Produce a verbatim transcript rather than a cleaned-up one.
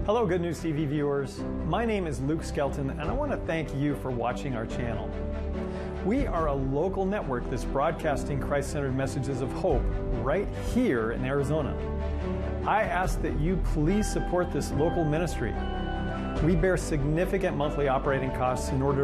Hello, Good News T V viewers. My name is Luke Skelton, and I want to thank you for watching our channel. We are a local network that's broadcasting Christ-centered messages of hope right here in Arizona. I ask that you please support this local ministry. We bear significant monthly operating costs in order